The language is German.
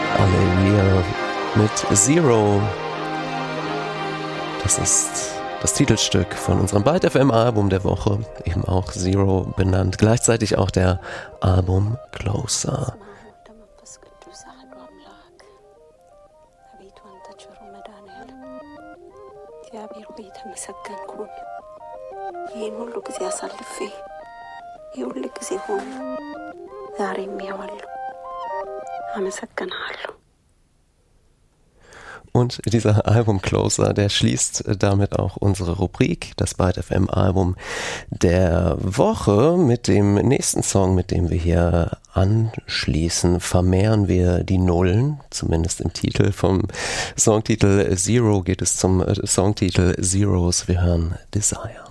Alleluia mit Zero. Das ist das Titelstück von unserem Byte FM Album der Woche, eben auch Zero benannt, gleichzeitig auch der Album Closer. Und dieser Album Closer, der schließt damit auch unsere Rubrik, das Byte FM Album der Woche. Mit dem nächsten Song, mit dem wir hier anschließen, vermehren wir die Nullen, zumindest im Titel. Vom Songtitel Zero geht es zum Songtitel Zeros. Wir hören Desire.